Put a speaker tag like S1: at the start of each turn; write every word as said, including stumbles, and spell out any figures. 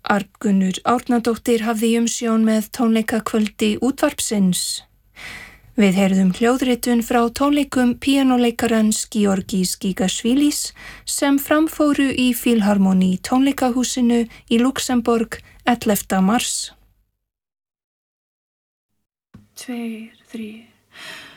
S1: Arngunnur Árnadóttir hafði í umsjón með tónleikakvöldi útvarpsins. Við heyrðum hljóðritun frá tónleikum píanóleikarans Georgis Gigasvilis sem framfóru í Filharmoni tónleikahúsinu í Luxemborg ellefta mars. Tveir, þrír.